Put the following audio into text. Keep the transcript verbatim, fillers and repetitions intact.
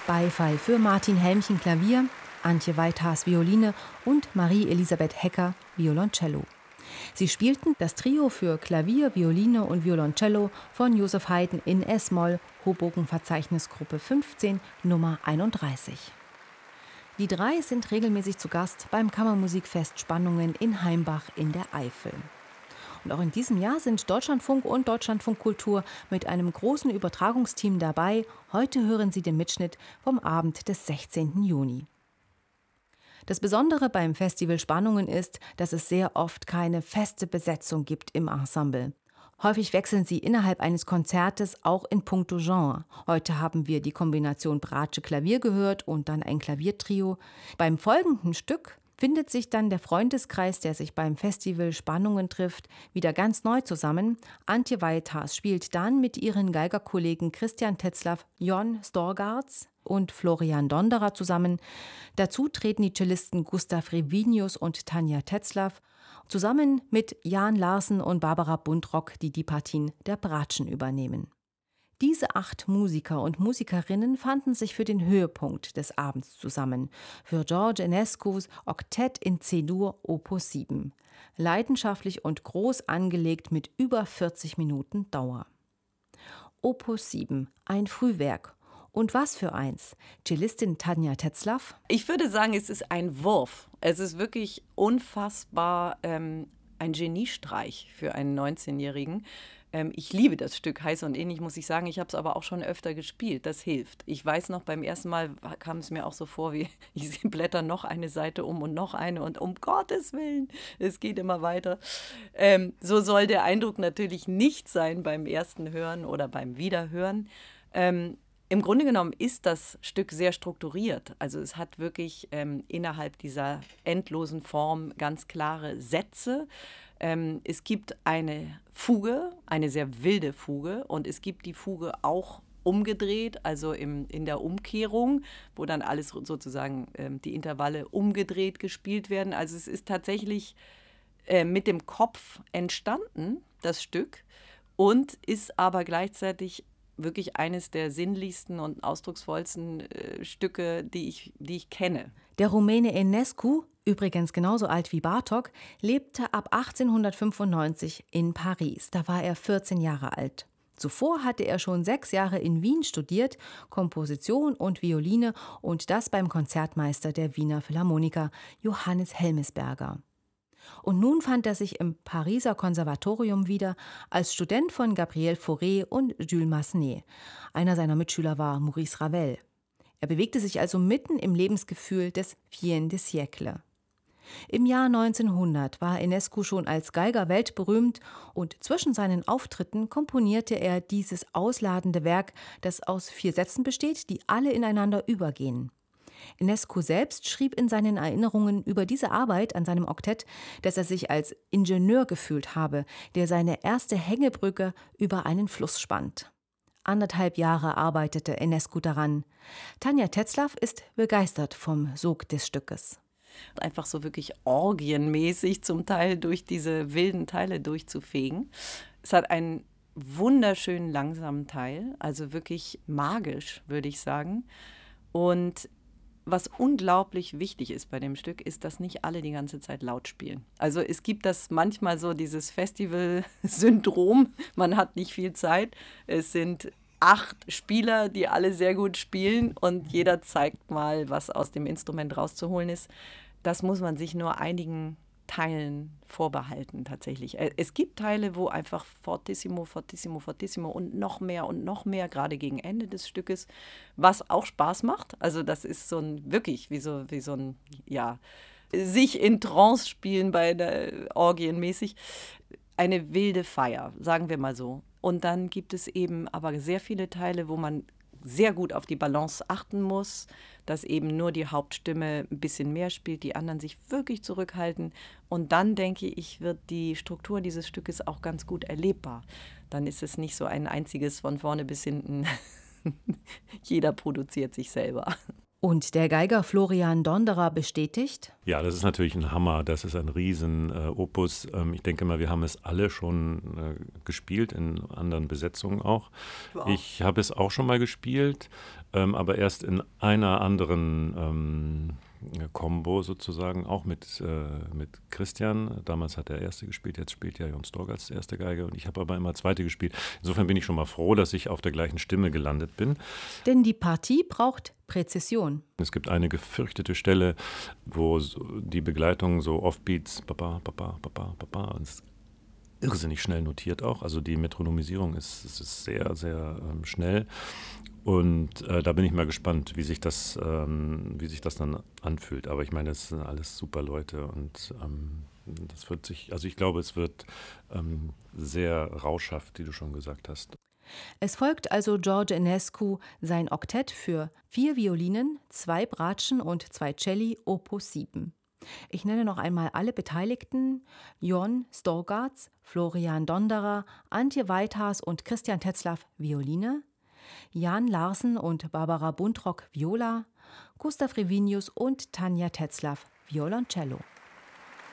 Beifall für Martin Helmchen Klavier, Antje Weithaas Violine und Marie-Elisabeth Hecker Violoncello. Sie spielten das Trio für Klavier, Violine und Violoncello von Joseph Haydn in S-Moll, Hoboken-Verzeichnisgruppe fünfzehn, Nummer einunddreißig. Die drei sind regelmäßig zu Gast beim Kammermusikfest Spannungen in Heimbach in der Eifel. Und auch in diesem Jahr sind Deutschlandfunk und Deutschlandfunk Kultur mit einem großen Übertragungsteam dabei. Heute hören Sie den Mitschnitt vom Abend des sechzehnten Juni. Das Besondere beim Festival Spannungen ist, dass es sehr oft keine feste Besetzung gibt im Ensemble. Häufig wechseln sie innerhalb eines Konzertes auch in puncto Genre. Heute haben wir die Kombination Bratsche-Klavier gehört und dann ein Klaviertrio. Beim folgenden Stück findet sich dann der Freundeskreis, der sich beim Festival Spannungen trifft, wieder ganz neu zusammen. Antje Weithaas spielt dann mit ihren Geigerkollegen Christian Tetzlaff, Jon Storgarts und Florian Donderer zusammen. Dazu treten die Cellisten Gustav Revinius und Tanja Tetzlaff zusammen mit Jan Larsen und Barbara Buntrock, die die Partien der Bratschen übernehmen. Diese acht Musiker und Musikerinnen fanden sich für den Höhepunkt des Abends zusammen, für George Enescus Oktett in C-Dur Opus sieben. Leidenschaftlich und groß angelegt mit über vierzig Minuten Dauer. Opus sieben, ein Frühwerk. Und was für eins? Cellistin Tanja Tetzlaff? Ich würde sagen, es ist ein Wurf. Es ist wirklich unfassbar ähm, ein Geniestreich für einen neunzehnjährigen. Ähm, ich liebe das Stück heiß und ähnlich, muss ich sagen. Ich habe es aber auch schon öfter gespielt. Das hilft. Ich weiß noch, beim ersten Mal kam es mir auch so vor, wie ich blätter noch eine Seite um und noch eine und um Gottes Willen, es geht immer weiter. Ähm, so soll der Eindruck natürlich nicht sein beim ersten Hören oder beim Wiederhören. Ähm, Im Grunde genommen ist das Stück sehr strukturiert. Also es hat wirklich ähm, innerhalb dieser endlosen Form ganz klare Sätze. Ähm, es gibt eine Fuge, eine sehr wilde Fuge, und es gibt die Fuge auch umgedreht, also im, in der Umkehrung, wo dann alles sozusagen ähm, die Intervalle umgedreht gespielt werden. Also es ist tatsächlich äh, mit dem Kopf entstanden, das Stück, und ist aber gleichzeitig wirklich eines der sinnlichsten und ausdrucksvollsten äh, Stücke, die ich, die ich kenne. Der Rumäne Enescu, übrigens genauso alt wie Bartók, lebte ab achtzehnhundertfünfundneunzig in Paris. Da war er vierzehn Jahre alt. Zuvor hatte er schon sechs Jahre in Wien studiert, Komposition und Violine, und das beim Konzertmeister der Wiener Philharmoniker Johannes Helmesberger. Und nun fand er sich im Pariser Konservatorium wieder als Student von Gabriel Fauré und Jules Massenet. Einer seiner Mitschüler war Maurice Ravel. Er bewegte sich also mitten im Lebensgefühl des Fin de siècle. Im Jahr neunzehnhundert war Enescu schon als Geiger weltberühmt, und zwischen seinen Auftritten komponierte er dieses ausladende Werk, das aus vier Sätzen besteht, die alle ineinander übergehen. Enescu selbst schrieb in seinen Erinnerungen über diese Arbeit an seinem Oktett, dass er sich als Ingenieur gefühlt habe, der seine erste Hängebrücke über einen Fluss spannt. Anderthalb Jahre arbeitete Enescu daran. Tanja Tetzlaff ist begeistert vom Sog des Stückes. Einfach so wirklich orgienmäßig zum Teil durch diese wilden Teile durchzufegen. Es hat einen wunderschönen langsamen Teil, also wirklich magisch, würde ich sagen. Und was unglaublich wichtig ist bei dem Stück, ist, dass nicht alle die ganze Zeit laut spielen. Also es gibt das manchmal so, dieses Festival-Syndrom, man hat nicht viel Zeit. Es sind acht Spieler, die alle sehr gut spielen, und jeder zeigt mal, was aus dem Instrument rauszuholen ist. Das muss man sich nur einigen Teilen vorbehalten tatsächlich. Es gibt Teile, wo einfach fortissimo, fortissimo, fortissimo und noch mehr und noch mehr, gerade gegen Ende des Stückes, was auch Spaß macht. Also das ist so ein, wirklich wie so, wie so ein, ja, sich in Trance spielen bei der Orgienmäßig. Eine wilde Feier, sagen wir mal so. Und dann gibt es eben aber sehr viele Teile, wo man sehr gut auf die Balance achten muss, dass eben nur die Hauptstimme ein bisschen mehr spielt, die anderen sich wirklich zurückhalten. Und dann, denke ich, wird die Struktur dieses Stückes auch ganz gut erlebbar. Dann ist es nicht so ein einziges von vorne bis hinten, jeder produziert sich selber. Und der Geiger Florian Donderer bestätigt: Ja, das ist natürlich ein Hammer. Das ist ein riesen äh, Opus. Ähm, ich denke mal, wir haben es alle schon äh, gespielt, in anderen Besetzungen auch. Wow. Ich habe es auch schon mal gespielt, ähm, aber erst in einer anderen ähm, Combo sozusagen, auch mit, äh, mit Christian. Damals hat er erste gespielt, jetzt spielt ja Jon Stork als erste Geige und ich habe aber immer zweite gespielt. Insofern bin ich schon mal froh, dass ich auf der gleichen Stimme gelandet bin. Denn die Partie braucht Präzision. Es gibt eine gefürchtete Stelle, wo so die Begleitung so Offbeats, Papa, Papa, Papa, Papa, und es ist irrsinnig schnell notiert auch. Also die Metronomisierung ist, ist sehr, sehr ähm, schnell. Und äh, da bin ich mal gespannt, wie sich das, ähm, wie sich das dann anfühlt. Aber ich meine, es sind alles super Leute und ähm, das wird sich, also ich glaube, es wird ähm, sehr rauschhaft, wie du schon gesagt hast. Es folgt also George Enescu sein Oktett für vier Violinen, zwei Bratschen und zwei Celli, Opus sieben. Ich nenne noch einmal alle Beteiligten: Jon Storgats, Florian Donderer, Antje Weithas und Christian Tetzlaff, Violine, Jan Larsen und Barbara Buntrock, Viola, Gustav Revinius und Tanja Tetzlaff, Violoncello.